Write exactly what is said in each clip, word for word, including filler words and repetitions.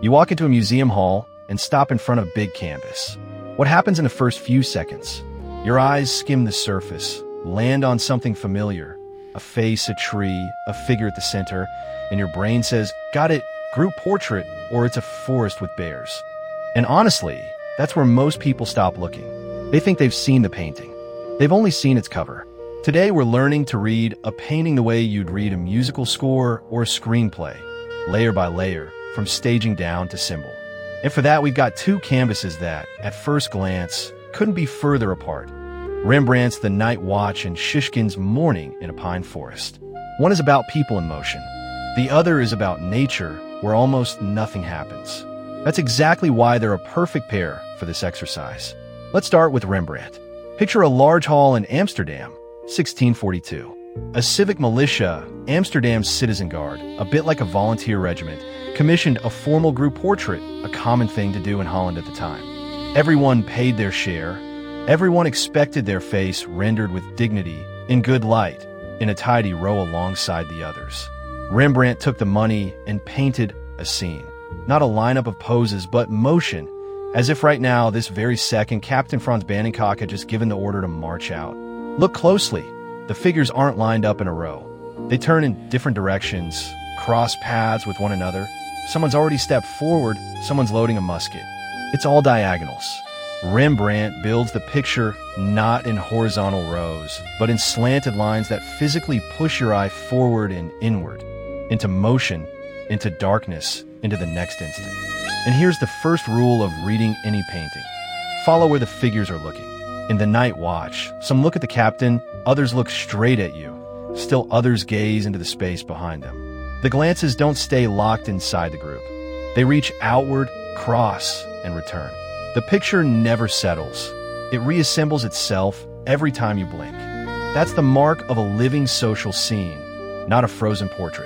You walk into a museum hall and stop in front of a big canvas. What happens in the first few seconds? Your eyes skim the surface, land on something familiar, a face, a tree, a figure at the center, and your brain says, got it, group portrait, or it's a forest with bears. And honestly, that's where most people stop looking. They think they've seen the painting. They've only seen its cover. Today, we're learning to read a painting the way you'd read a musical score or a screenplay, layer by layer, from staging down to symbol. And for that, we've got two canvases that, at first glance, couldn't be further apart. Rembrandt's The Night Watch and Shishkin's Morning in a Pine Forest. One is about people in motion. The other is about nature, where almost nothing happens. That's exactly why they're a perfect pair for this exercise. Let's start with Rembrandt. Picture a large hall in Amsterdam, sixteen forty-two. A civic militia, Amsterdam's citizen guard, a bit like a volunteer regiment, commissioned a formal group portrait, a common thing to do in Holland at the time. Everyone paid their share. Everyone expected their face rendered with dignity, in good light, in a tidy row alongside the others. Rembrandt took the money and painted a scene. Not a lineup of poses, but motion, as if right now, this very second, Captain Franz Bannenkock had just given the order to march out. Look closely. The figures aren't lined up in a row. They turn in different directions, cross paths with one another. Someone's already stepped forward, someone's loading a musket. It's all diagonals. Rembrandt builds the picture not in horizontal rows, but in slanted lines that physically push your eye forward and inward, into motion, into darkness, into the next instant. And here's the first rule of reading any painting. Follow where the figures are looking. In The Night Watch, some look at the captain, others look straight at you. Still others gaze into the space behind them. The glances don't stay locked inside the group. They reach outward, cross, and return. The picture never settles. It reassembles itself every time you blink. That's the mark of a living social scene, not a frozen portrait.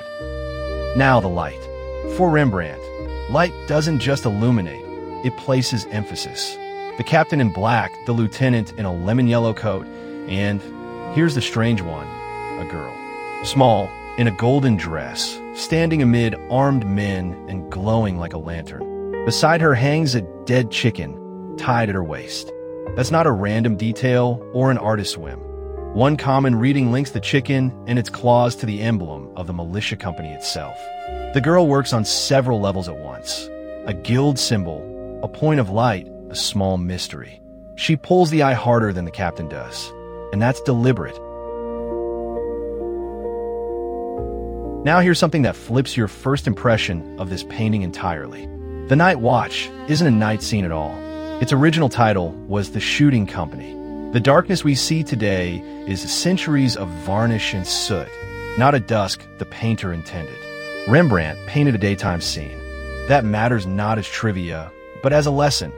Now the light. For Rembrandt, light doesn't just illuminate, it places emphasis. The captain in black, the lieutenant in a lemon yellow coat, and, here's the strange one, a girl. Small, in a golden dress, standing amid armed men and glowing like a lantern. Beside her hangs a dead chicken, tied at her waist. That's not a random detail or an artist's whim. One common reading links the chicken and its claws to the emblem of the militia company itself. The girl works on several levels at once. A guild symbol, a point of light, a small mystery. She pulls the eye harder than the captain does, and that's deliberate. Now here's something that flips your first impression of this painting entirely. The Night Watch isn't a night scene at all. Its original title was The Shooting Company. The darkness we see today is centuries of varnish and soot, not a dusk the painter intended. Rembrandt painted a daytime scene. That matters not as trivia, but as a lesson.